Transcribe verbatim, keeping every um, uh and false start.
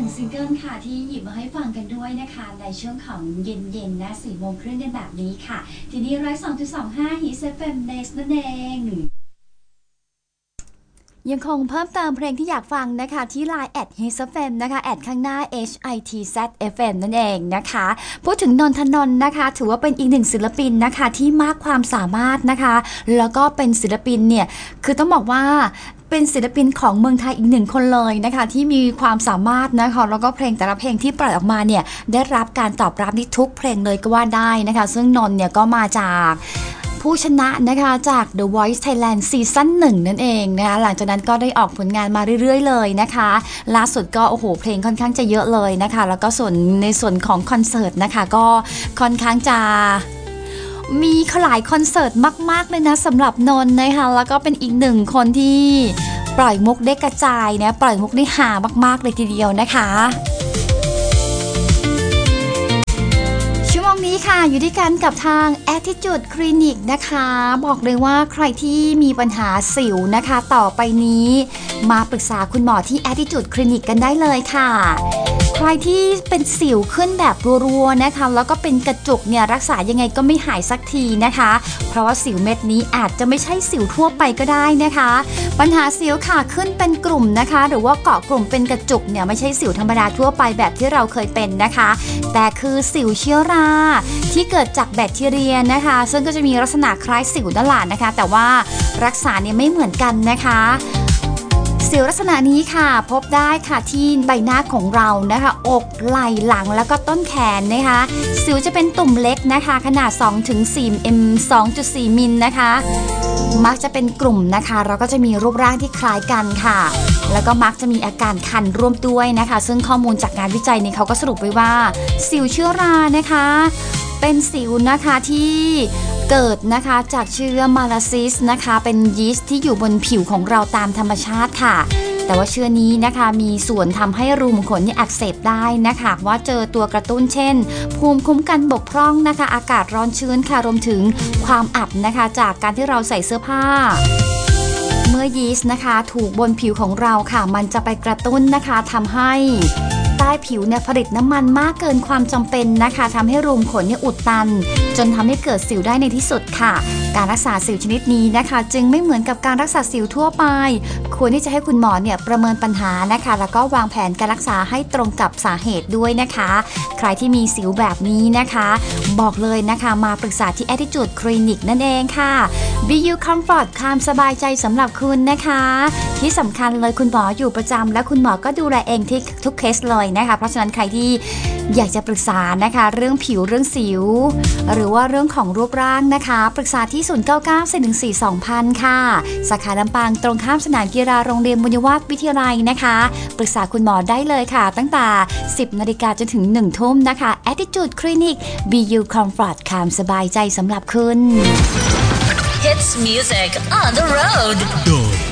นึ่งซิงเกิลค่ะที่หยิบมาให้ฟังกันด้วยนะคะในช่วงของเย็นๆนะสี่โมงครึ่งกันแบบนี้ค่ะทีนี้ร้อยสองจุดสองห้าฮิต เอฟ เอ็ม Next นั่นเองยังคงเพิ่มเติมเพลงที่อยากฟังนะคะที่ไลน์แอด ฮิต เอฟ เอ็ม นะคะแอดข้างหน้า เอช ไอ ที แซด เอฟ เอ็ม นั่นเองนะคะพูดถึงนนทนนท์นะคะถือว่าเป็นอีกหนึ่งศิลปินนะคะที่มากความสามารถนะคะแล้วก็เป็นศิลปินเนี่ยคือต้องบอกว่าเป็นศิลปินของเมืองไทยอีกหนึ่งคนเลยนะคะที่มีความสามารถนะคะแล้วก็เพลงแต่ละเพลงที่ปล่อยออกมาเนี่ยได้รับการตอบรับที่ทุกเพลงเลยก็ว่าได้นะคะซึ่งนนท์เนี่ยก็มาจากผู้ชนะนะคะจาก The Voice Thailand ซีซั่นหนึ่งนั่นเองนะคะหลังจากนั้นก็ได้ออกผลงานมาเรื่อยๆเลยนะคะล่าสุดก็โอ้โหเพลงค่อนข้างจะเยอะเลยนะคะแล้วก็ส่วนในส่วนของคอนเสิร์ตนะคะก็ค่อนข้างจะมีหลายคอนเสิร์ตมากๆเลยนะสำหรับนนท์นะคะแล้วก็เป็นอีกหนึ่งคนที่ปล่อยมุกได้กระจายนะปล่อยมุกได้หามากๆเลยทีเดียวนะคะนี้ค่ะอยู่ด้วยกันกับทาง Attitude Clinic นะคะบอกเลยว่าใครที่มีปัญหาสิวนะคะต่อไปนี้มาปรึกษาคุณหมอที่ Attitude Clinic กันได้เลยค่ะใครที่เป็นสิวขึ้นแบบรัวๆนะคะแล้วก็เป็นกระจุกเนี่ยรักษายังไงก็ไม่หายสักทีนะคะเพราะว่าสิวเม็ดนี้อาจจะไม่ใช่สิวทั่วไปก็ได้นะคะปัญหาสิวค่ะขึ้นเป็นกลุ่มนะคะหรือว่าเกาะกลุ่มเป็นกระจุกเนี่ยไม่ใช่สิวธรรมดาทั่วไปแบบที่เราเคยเป็นนะคะแต่คือสิวเชื้อราที่เกิดจากแบคทีเรียนะคะซึ่งก็จะมีลักษณะคล้ายสิวนั่นแหละนะคะแต่ว่ารักษาเนี่ยไม่เหมือนกันนะคะสิวลักษณะนี้ค่ะพบได้ค่ะที่ใบหน้าของเรานะคะอกไหล่หลังแล้วก็ต้นแขนนะคะสิวจะเป็นตุ่มเล็กนะคะขนาด สองถึงสี่ เอ็ม สองจุดสี่ มิลนะคะมักจะเป็นกลุ่มนะคะเราก็จะมีรูปร่างที่คล้ายกันค่ะแล้วก็มักจะมีอาการคันร่วมด้วยนะคะซึ่งข้อมูลจากงานวิจัยนี้เขาก็สรุปไว้ว่าสิวเชื้อรานะคะเป็นสิวนะคะที่เกิดนะคะจากเชื้อมาลาซิสนะคะเป็นยีสต์ที่อยู่บนผิวของเราตามธรรมชาติค่ะแต่ว่าเชื้อนี้นะคะมีส่วนทำให้รูขุมขนนี่อักเสบได้นะคะว่าเจอตัวกระตุ้นเช่นภูมิคุ้มกันบกพร่องนะคะอากาศร้อนชื้นค่ะรวมถึงความอับนะคะจากการที่เราใส่เสื้อผ้าเมื่อยีสต์นะคะถูกบนผิวของเราค่ะมันจะไปกระตุ้นนะคะทำให้ใต้ผิวเนี่ยผลิตน้ำมันมากเกินความจำเป็นนะคะทำให้รูขุมขนเนี่ยอุดตันจนทำให้เกิดสิวได้ในที่สุดค่ะการรักษาสิวชนิดนี้นะคะจึงไม่เหมือนกับการรักษาสิวทั่วไปควรที่จะให้คุณหมอเนี่ยประเมินปัญหานะคะแล้วก็วางแผนการรักษาให้ตรงกับสาเหตุด้วยนะคะใครที่มีสิวแบบนี้นะคะบอกเลยนะคะมาปรึกษาที่ Attitude Clinic นั่นเองค่ะ บี ยู Comfort ความสบายใจสำหรับคุณนะคะที่สำคัญเลยคุณหมออยู่ประจำและคุณหมอก็ดูแลเองที่ทุกเคสเลยนะคะเพราะฉะนั้นใครที่อยากจะปรึกษานะคะเรื่องผิวเรื่องสิวหรือว่าเรื่องของรูปร่างนะคะปรึกษาที่ศูนย์ เก้า เก้า สี่ หนึ่ง สี่ สอง ศูนย์ ศูนย์ ค่ะสาขาลำปางตรงข้ามสนามกีฬาโรงเรียนบุญวาฒวิทยาลัยนะคะปรึกษาคุณหมอได้เลยค่ะตั้งแต่ สิบนาฬิกาจนถึง หนึ่งทุ่มนะคะ Attitude Clinic บี ยู Comfort ความสบายใจสำหรับคุณ Hits music on the road